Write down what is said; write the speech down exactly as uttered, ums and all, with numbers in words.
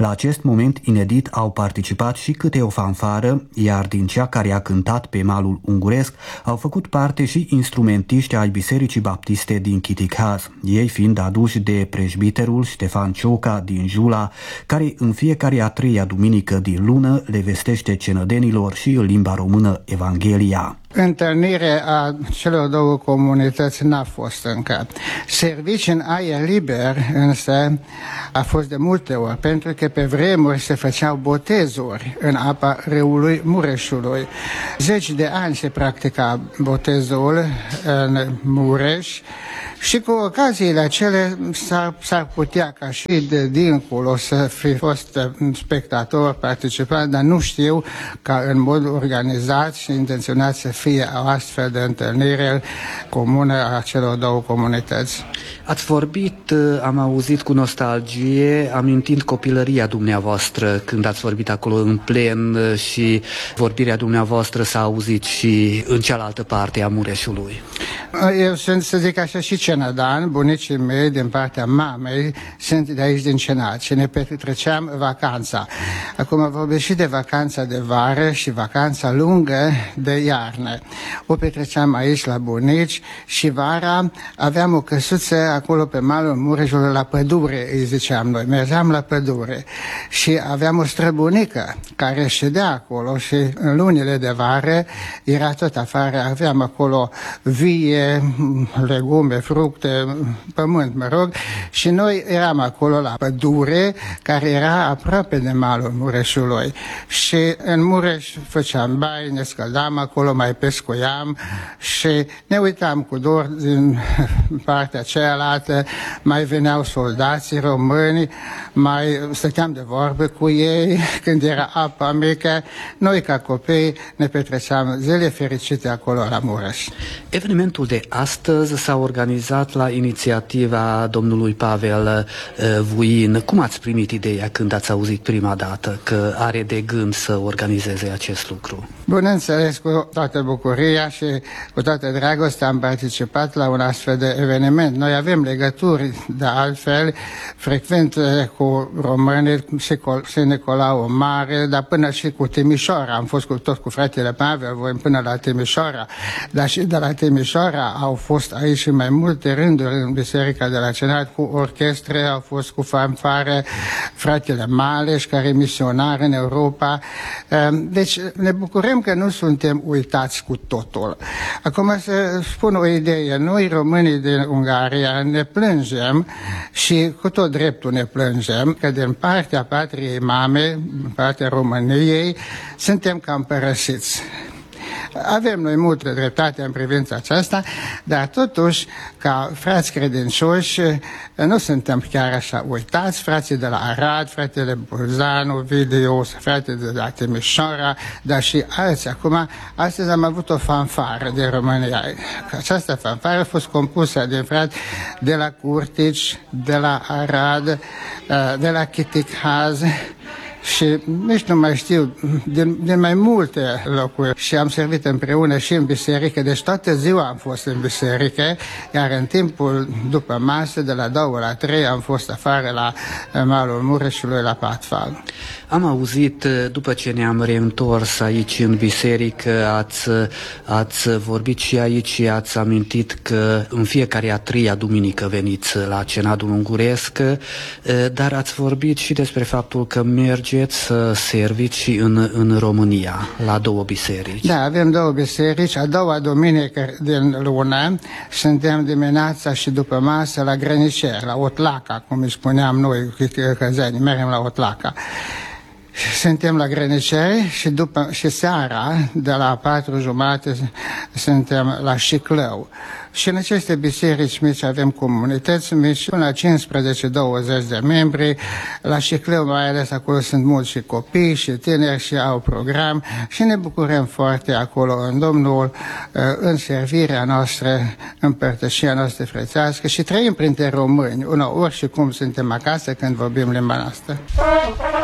La acest moment inedit au participat și câte o fanfară, iar din cea care a cântat pe malul unguresc au făcut parte și instrumentiști ai Bisericii Baptiste din Chitichaz, ei fiind aduși de preșbiterul Ștefan Cioca din Jula, care în fiecare a treia duminică din lună le vestește cenădenilor și în limba română Evanghelia. Întâlnirea a celor două comunități n-a fost încă. Servicii în aer liber însă a fost de multe ori, pentru că pe vremuri se făceau botezuri în apa râului Mureșului. Zeci de ani se practica botezul în Mureș și cu ocaziile acele s-ar putea ca și de dincolo să fi fost spectator, participant, dar nu știu ca în mod organizat și intenționat să fie o astfel de întâlnire comună a celor două comunități. Ați vorbit, am auzit cu nostalgie, amintind copilăria dumneavoastră când ați vorbit acolo în plen și vorbirea dumneavoastră s-a auzit și în cealaltă parte a Mureșului. Eu sunt, să zic așa, și cenădan, bunicii mei din partea mamei sunt de aici din Cenat și ne petreceam vacanța. Acum vorbesc și de vacanța de vară și vacanța lungă de iarnă. O petreceam aici la bunici și vara aveam o căsuță acolo pe malul Mureșului, la pădure, îi ziceam noi. Mergeam la pădure și aveam o străbunică care ședea acolo și în lunile de vară era tot afară, aveam acolo vie, legume, fructe, pământ, mă rog, și noi eram acolo la pădure, care era aproape de malul Mureșului. Și în Mureș făceam baie, ne scăldam acolo, mai pescuiam și ne uitam cu dor din partea cealaltă, mai veneau soldații români, mai stăteam de vorbă cu ei când era apa mică. Noi, ca copii, ne petreceam zile fericite acolo la Mureș. Evenimentul de astăzi s-a organizat la inițiativa domnului Pavel Vuin. Cum ați primit ideea când ați auzit prima dată că are de gând să organizeze acest lucru? Bineînțeles, cu toată bucuria și cu toată dragostea am participat la un astfel de eveniment. Noi avem legături de altfel frecvent cu românii și cu Nicolau Mare, dar până și cu Timișoara. Am fost cu, tot cu fratele Pavel Vuin până la Timișoara, dar și de la Timișoara au fost aici și mai multe rânduri în Biserica de la Cenat, cu orchestre, au fost cu fanfare, fratele Maleș, care e misionar în Europa. Deci ne bucurăm că nu suntem uitați cu totul. Acum să spun o idee. Noi, românii din Ungaria, ne plângem și cu tot dreptul ne plângem că din partea patriei mame, din partea României, suntem cam părăsiți. Avem noi multă dreptate în privința aceasta, dar totuși, ca frați credincioși, nu suntem chiar așa uitați. Frații de la Arad, fratele Buzanu, Video, fratele de la Timișoara, dar și alții. Acum, astăzi am avut o fanfară din România. Această fanfară a fost compusă din frați de la Curtici, de la Arad, de la Chitichaz, și nici nu mai știu, din, din mai multe locuri. Și am servit împreună și în biserică, deci toată ziua am fost în biserică, iar în timpul după masă, de la două la trei, am fost afară la malul Mureșului, la Patfal. Am auzit, după ce ne-am reîntors aici în biserică, ați, ați vorbit și aici și ați amintit că în fiecare a treia duminică veniți la Cenadul Unguresc, dar ați vorbit și despre faptul că mergeți să serviți și în, în România, la două biserici. Da, avem două biserici. A doua duminică din lună suntem dimineața și după masă la Grănicer, la Otlaca, cum îi spuneam noi, căzeni, mergem la Otlaca. Suntem la Grăniceri și, după, și seara, de la patru jumate, suntem la Șiclău. Și în aceste biserici mici avem comunități mici, până la cincisprezece douăzeci de membri. La Șiclău, mai ales, acolo sunt mulți și copii și tineri și au program și ne bucurăm foarte acolo în Domnul, în servirea noastră, în părtășia noastră frățească și trăim printre români, uneori și cum suntem acasă când vorbim limba noastră.